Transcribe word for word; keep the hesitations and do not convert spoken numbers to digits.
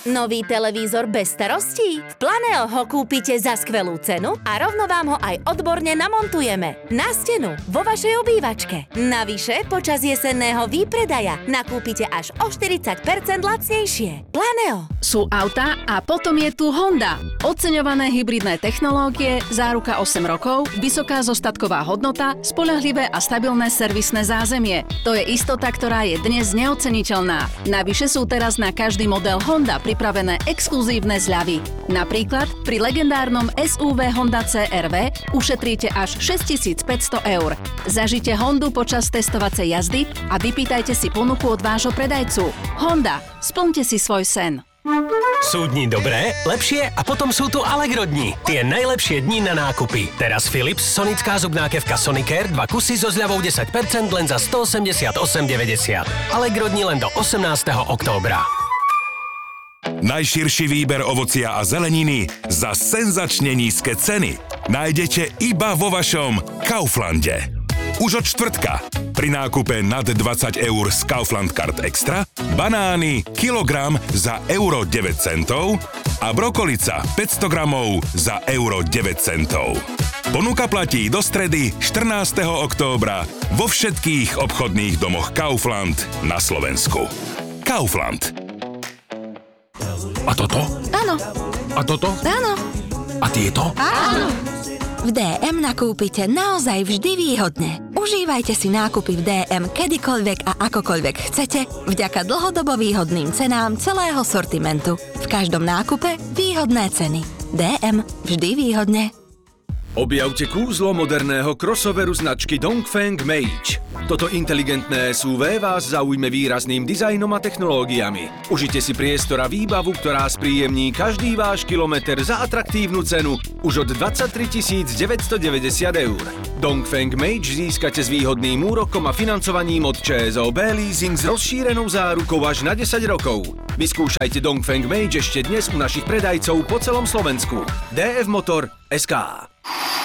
Nový televízor bez starostí? V Planeo ho kúpite za skvelú cenu a rovno vám ho aj odborne namontujeme. Na stenu, vo vašej obývačke. Navyše, počas jesenného výpredaja nakúpite až o štyridsať percent lacnejšie. Planeo. Sú autá a potom je tu Honda. Oceňované hybridné technológie, záruka osem rokov, vysoká zostatková hodnota, spoľahlivé a stabilné servisné zázemie. To je istota, ktorá je dnes neoceniteľná. Navyše sú teraz na každý model Honda pripravené exkluzívne zľavy. Napríklad pri legendárnom es ú vé Honda cé er vé ušetríte až šesťtisícpäťsto eur. Zažite Hondu počas testovacej jazdy a vypýtajte si ponuku od vášho predajcu. Honda, splňte si svoj sen. Sú dni dobré, lepšie a potom sú tu Allegro dni. Tie najlepšie dni na nákupy. Teraz Philips sonická zubná kevka Sonicare dva kusy so zľavou desať percent len za stoosemdesiatosem deväťdesiat. Allegro dni len do osemnásteho októbra. Najširší výber ovocia a zeleniny za senzačne nízke ceny nájdete iba vo vašom Kauflande. Už od štvrtka pri nákupe nad dvadsať eur z Kaufland Card Extra banány kilogram za euro deväť centov a brokolica päťsto gramov za euro deväť centov. Ponuka platí do stredy štrnásteho októbra vo všetkých obchodných domoch Kaufland na Slovensku. Kaufland. A toto? Áno. A toto? Áno. A tieto? Áno. V dé em nakúpite naozaj vždy výhodne. Užívajte si nákupy v dé em kedykoľvek a akokoľvek chcete vďaka dlhodobo výhodným cenám celého sortimentu. V každom nákupe výhodné ceny. dé em vždy výhodne. Objavte kúzlo moderného crossoveru značky Dongfeng Mage. Toto inteligentné es ú vé vás zaujme výrazným dizajnom a technológiami. Užite si priestor a výbavu, ktorá spríjemní každý váš kilometr za atraktívnu cenu už od dvadsaťtri tisíc deväťstodeväťdesiat eur. Dongfeng Mage získate s výhodným úrokom a financovaním od ČSOB Leasing s rozšírenou zárukou až na desať rokov. Vyskúšajte Dongfeng Mage ešte dnes u našich predajcov po celom Slovensku. dé ef Motor bodka es ká